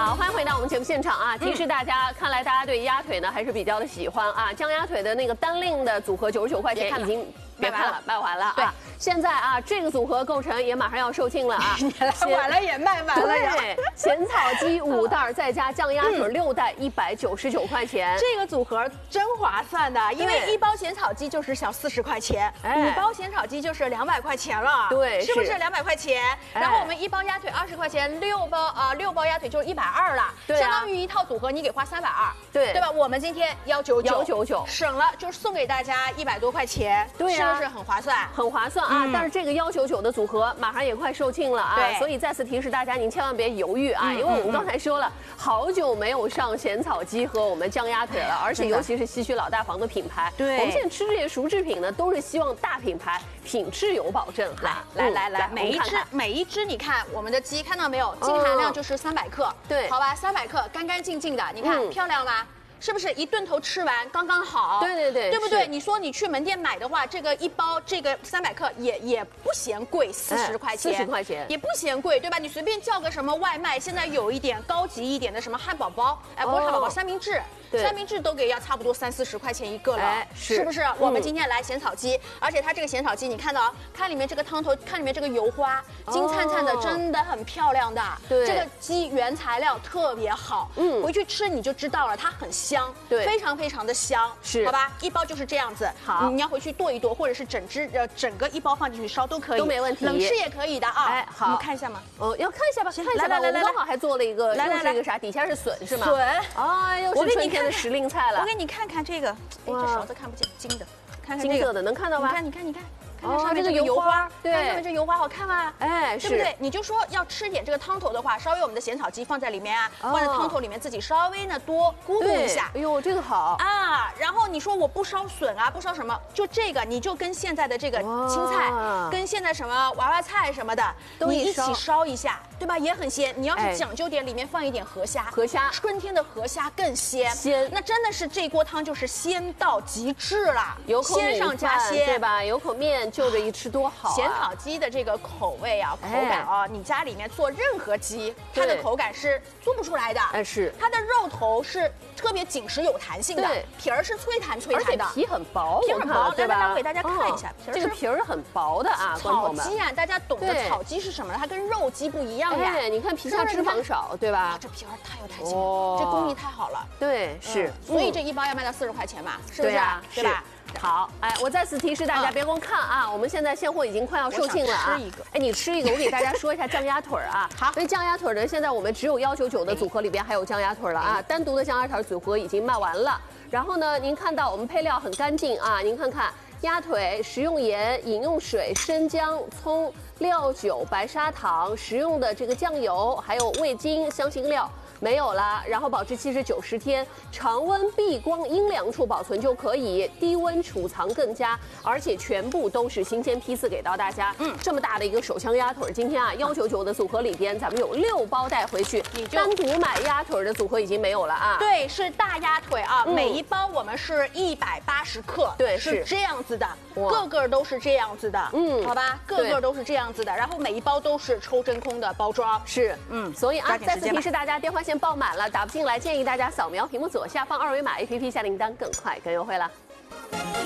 好，欢迎回到我们节目现场啊！提示大家，看来大家对鸭腿呢还是比较的喜欢啊。酱鸭腿的那个单令的组合99块钱已经别看了，卖完了。对，现在啊这个组合购成也马上要售罄了啊， 晚了也卖完了呀。 对，咸草鸡5袋再加酱鸭腿6袋，199块钱。 这个组合真划算的，因为1包咸草鸡就是小40块钱，5包咸草鸡就是200块钱了。 对， 是不是200块钱？然后我们1包鸭腿20块钱，6包鸭腿就是120了，相当于一套组合你给花320，对吧？我们今天199，省了就是送给大家100多块钱，对呀，是不是很划算？ 很划算啊！但是这个199的组合马上也快售罄了啊，所以再次提示大家，您千万别犹豫啊，因为我们刚才说了，好久没有上咸草鸡和我们酱鸭腿了，而且尤其是西区老大房的品牌，对，我们现在吃这些熟制品呢，都是希望大品牌品质有保证。 来，每一只你看我们的鸡看到没有？净含量就是300克，对，好吧，300克干干净净的，你看漂亮吗？是不是一顿头吃完刚刚好？对不对？你说你去门店买的话，这个一包这个300克也不嫌贵，40块钱 ，40块钱也不嫌贵，对吧？你随便叫个什么外卖，现在有一点高级一点的什么汉堡包，哎，不是汉堡包，三明治。三明治都给要差不多30-40块钱一个了，是不是？我们今天来咸草鸡，而且它这个咸草鸡，你看到看里面这个汤头，看里面这个油花，金灿灿的，真的很漂亮的。对，这个鸡原材料特别好，回去吃你就知道了，它很香，对，非常非常的香，是，好吧？一包就是这样子，好，你要回去剁一剁，或者是整个一包放进去烧都可以， 都没问题， 冷吃也可以的啊。 哎，好， 我们看一下吗？ 要看一下吧，看一下吧。我们刚好还做了一个，又是一个啥？底下是笋是吗？ 笋， 哎呦，我给你看。的时令菜了， 我给你看看这个，哎，这勺子看不见，金的，看看这个金色的，能看到吗？ 你看，上面这个油花，对，上面这油花好看吗？哎，对不对？你就说要吃点这个汤头的话，稍微我们的咸草鸡放在里面啊，放在汤头里面自己稍微呢多咕嘟一下。 哎呦，这个好啊！然后你说我不烧笋啊，不烧什么，就这个你就跟现在的这个青菜，跟现在什么娃娃菜什么的，你一起烧一下，对吧？也很鲜。你要是讲究点，里面放一点河虾，春天的河虾更鲜，那真的是这锅汤就是鲜到极致了，鲜上加鲜， 对吧？有口面。就着一吃多好啊！ 咸草鸡的这个口味啊、口感啊，你家里面做任何鸡，它的口感是做不出来的。哎，是它的肉头是特别紧实有弹性的，皮儿是脆弹的， 而且皮很薄， 皮很薄。来，我给大家看一下， 这个皮儿很薄的啊。 草鸡啊，大家懂得草鸡是什么？它跟肉鸡不一样呀。 你看皮下脂肪少，对吧？ 这皮儿太有弹性了，这工艺太好了。 对，是。 所以这一包要卖到40块钱嘛，是不是？对吧？ 好，哎，我再次提示大家，别光看啊，我们现在现货已经快要售罄了啊。哎，你吃一个，我给大家说一下酱鸭腿啊。好，因为酱鸭腿呢，现在我们只有199的组合里边还有酱鸭腿了啊，单独的酱鸭腿组合已经卖完了。然后呢，您看到我们配料很干净啊，您看看鸭腿，食用盐、饮用水、生姜、葱、料酒、白砂糖，食用的这个酱油，还有味精、香辛料。没有了，然后保质期是90天，常温避光阴凉处保存就可以，低温储藏更佳，而且全部都是新鲜批次给到大家。这么大的一个手枪鸭腿，今天啊199的组合里边，咱们有6包带回去，你单独买鸭腿的组合已经没有了啊。 对，是大鸭腿啊，每一包我们是180克，对，是这样子的，个个都是这样子的，好吧，个个都是这样子的，然后每一包都是抽真空的包装， 是，所以啊，再次提示大家，电话线爆满了，打不进来，建议大家扫描屏幕左下方2维码 APP 下订单，更快更优惠了。